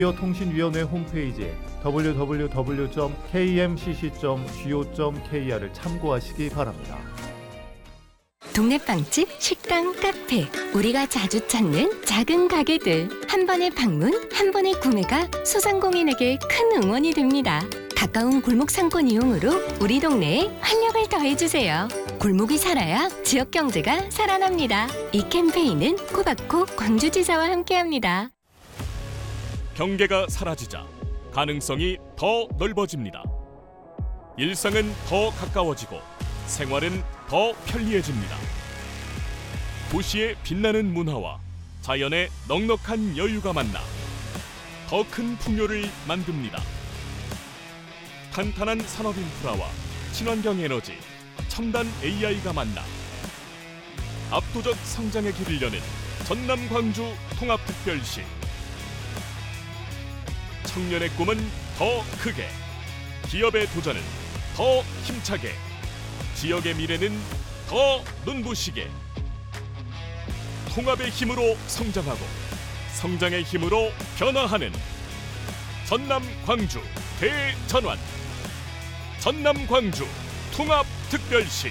통신위원회 홈페이지 www.kmcc.go.kr을 참고하시기 바랍니다. 동네 빵집, 식당, 카페, 우리가 자주 찾는 작은 가게들. 한 번의 방문, 한 번의 구매가 소상공인에게 큰 응원이 됩니다. 가까운 골목 상권 이용으로 우리 동네에 활력을 더해주세요. 골목이 살아야 지역 경제가 살아납니다. 이 캠페인은 코바코 광주지사와 함께합니다. 경계가 사라지자 가능성이 더 넓어집니다. 일상은 더 가까워지고 생활은 더 편리해집니다. 도시의 빛나는 문화와 자연의 넉넉한 여유가 만나 더 큰 풍요를 만듭니다. 탄탄한 산업 인프라와 친환경 에너지, 첨단 AI가 만나 압도적 성장의 길을 여는 전남 광주 통합특별시. 청년의 꿈은 더 크게, 기업의 도전은 더 힘차게, 지역의 미래는 더 눈부시게. 통합의 힘으로 성장하고 성장의 힘으로 변화하는 전남 광주 대전환. 전남 광주 통합특별시.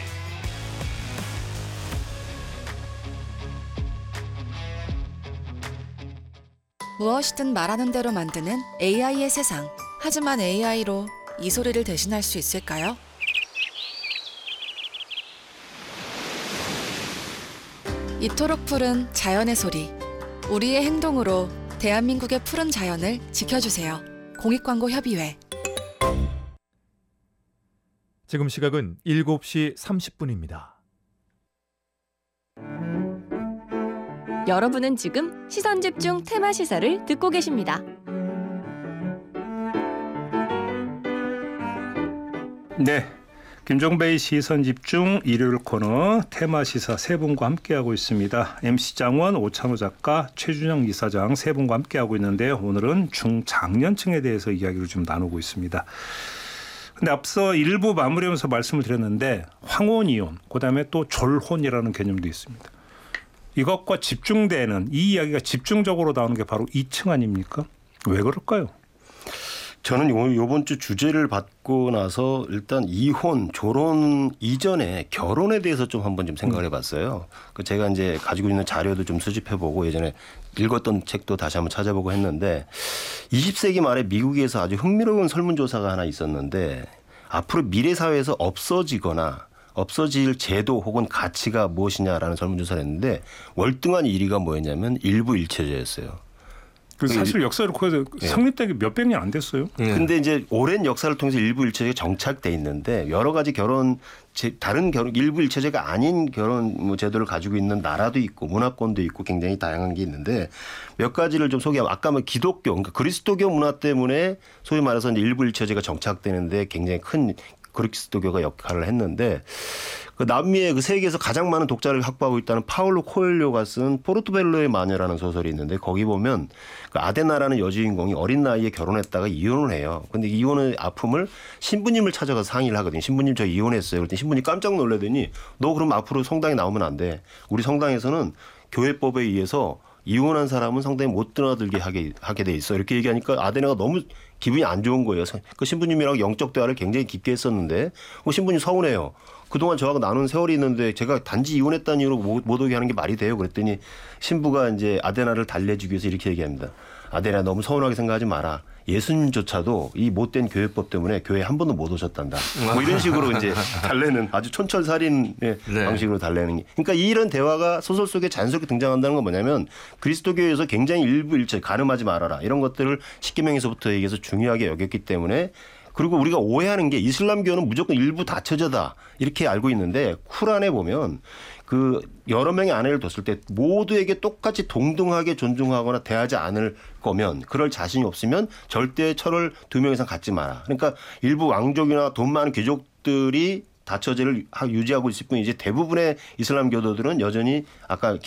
무엇이든 말하는 대로 만드는 AI의 세상. 하지만 AI로 이 소리를 대신할 수 있을까요? 이토록 푸른 자연의 소리. 우리의 행동으로 대한민국의 푸른 자연을 지켜주세요. 공익광고협의회. 지금 시각은 7시 30분입니다. 여러분은 지금 시선집중 테마 시사를 듣고 계십니다. 네, 김종배의 시선집중 일요일 코너 테마 시사 세 분과 함께하고 있습니다. MC 장원, 오찬호 작가, 최준영 이사장 세 분과 함께하고 있는데요. 오늘은 중장년층에 대해서 이야기를 좀 나누고 있습니다. 근데 앞서 1부 마무리하면서 말씀을 드렸는데 황혼이혼, 그다음에 또 졸혼이라는 개념도 있습니다. 이것과 집중되는 이 이야기가 집중적으로 나오는 게 바로 2층 아닙니까? 왜 그럴까요? 저는 이번 주 주제를 받고 나서 일단 이혼, 졸혼 이전에 결혼에 대해서 좀 한번 좀 생각을 해봤어요. 제가 이제 가지고 있는 자료도 좀 수집해보고 예전에 읽었던 책도 다시 한번 찾아보고 했는데 20세기 말에 미국에서 아주 흥미로운 설문조사가 하나 있었는데 앞으로 미래 사회에서 없어질 제도 혹은 가치가 무엇이냐라는 설문조사를 했는데 월등한 1위가 뭐였냐면 일부일체제였어요. 사실 역사를 그래서 성립되기 몇백 년 안 됐어요. 근데 이제 오랜 역사를 통해서 일부일체제가 정착돼 있는데 여러 가지 다른 일부일체제가 아닌 결혼 제도를 가지고 있는 나라도 있고 문화권도 있고 굉장히 다양한 게 있는데 몇 가지를 좀 소개하면 아까 기독교, 그러니까 그리스도교 문화 때문에 소위 말해서 이제 일부일체제가 정착되는데 굉장히 큰 그리스도교가 역할을 했는데 그 남미의 그 세계에서 가장 많은 독자를 확보하고 있다는 파울로 코엘료가 쓴 포르토벨로의 마녀라는 소설이 있는데 거기 보면 그 아데나라는 여주인공이 어린 나이에 결혼했다가 이혼을 해요. 근데 이혼의 아픔을 신부님을 찾아가서 상의를 하거든요. 신부님 저 이혼했어요. 그랬더니 신부님 깜짝 놀라더니 너 그럼 앞으로 성당에 나오면 안 돼. 우리 성당에서는 교회법에 의해서 이혼한 사람은 성당에 못 드나들게 하게 돼 있어. 이렇게 얘기하니까 아데나가 너무 기분이 안 좋은 거예요. 그 신부님이랑 영적 대화를 굉장히 깊게 했었는데 신부님 서운해요. 그동안 저하고 나눈 세월이 있는데 제가 단지 이혼했다는 이유로 못 오게 하는 게 말이 돼요. 그랬더니 신부가 이제 아데나를 달래주기 위해서 이렇게 얘기합니다. 아데나 너무 서운하게 생각하지 마라. 예수님조차도 이 못된 교회법 때문에 교회 한 번도 못 오셨단다. 뭐 이런 식으로 이제 달래는 아주 촌철살인의 방식으로 달래는 게. 그러니까 이런 대화가 소설 속에 자연스럽게 등장한다는 건 뭐냐면 그리스도교에서 굉장히 일부일체 가늠하지 말아라. 이런 것들을 십계명에서부터 얘기해서 중요하게 여겼기 때문에 그리고 우리가 오해하는 게 이슬람교는 무조건 일부 다처제다 이렇게 알고 있는데 쿠란에 보면 그 여러 명의 아내를 뒀을 때 모두에게 똑같이 동등하게 존중하거나 대하지 않을 거면 그럴 자신이 없으면 절대 철을 2명 이상 갖지 마라. 그러니까 일부 왕족이나 돈 많은 귀족들이 다처제를 유지하고 있을 뿐이지 대부분의 이슬람 교도들은 여전히 아까